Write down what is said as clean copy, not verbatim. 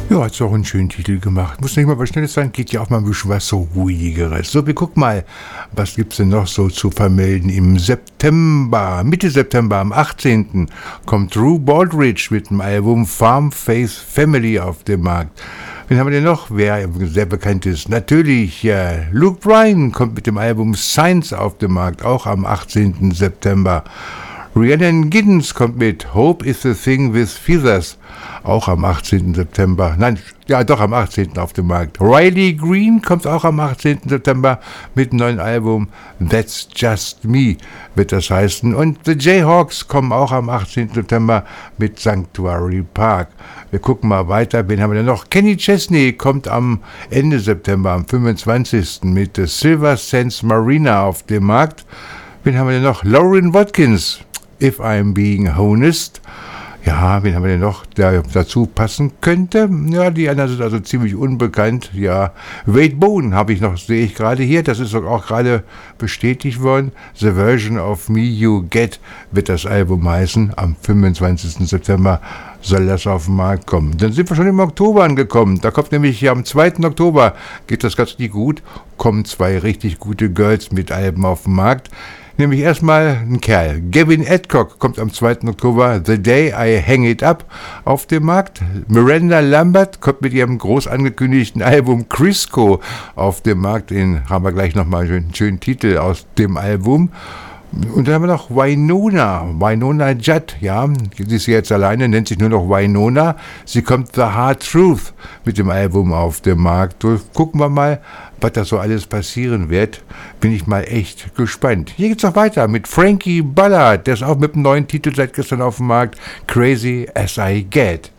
Ja, hat's auch einen schönen Titel gemacht. Muss nicht mal was Schnelles sein, geht ja auch mal ein bisschen was so Ruhigeres. So, wir gucken mal, was gibt's denn noch so zu vermelden? Im September, Mitte September, am 18. kommt Drew Baldridge mit dem Album Farm Face Family auf den Markt. Wen haben wir denn noch? Wer sehr bekannt ist? Natürlich, Luke Bryan kommt mit dem Album Science auf den Markt, auch am 18. September. Rhiannon Giddens kommt mit Hope is the Thing with Feathers, auch am 18. September. Nein, ja doch am 18. auf dem Markt. Riley Green kommt auch am 18. September mit einem neuen Album That's Just Me, wird das heißen. Und The Jayhawks kommen auch am 18. September mit Sanctuary Park. Wir gucken mal weiter, wen haben wir denn noch? Kenny Chesney kommt am Ende September, am 25. mit The Silver Sands Marina auf dem Markt. Wen haben wir denn noch? Lauren Watkins, If I'm Being Honest. Ja, wen haben wir denn noch, der dazu passen könnte? Ja, die anderen sind also ziemlich unbekannt. Ja, Wade Bone habe ich noch, sehe ich gerade hier. Das ist auch gerade bestätigt worden. The Version of Me You Get wird das Album heißen. Am 25. September soll das auf den Markt kommen. Dann sind wir schon im Oktober angekommen. Da kommt nämlich hier am 2. Oktober, geht das ganz nicht gut, kommen zwei richtig gute Girls mit Alben auf den Markt. Nämlich erstmal ein Kerl. Gavin Adcock kommt am 2. Oktober The Day I Hang It Up auf den Markt. Miranda Lambert kommt mit ihrem groß angekündigten Album Crisco auf den Markt. Den haben wir gleich nochmal einen schönen Titel aus dem Album. Und dann haben wir noch Wynonna Judd, ja, sie ist jetzt alleine, nennt sich nur noch Wynonna. Sie kommt The Hard Truth mit dem Album auf den Markt. So, gucken wir mal, was da so alles passieren wird. Bin ich mal echt gespannt. Hier geht's noch weiter mit Frankie Ballard, der ist auch mit einem neuen Titel seit gestern auf dem Markt. Crazy as I Get.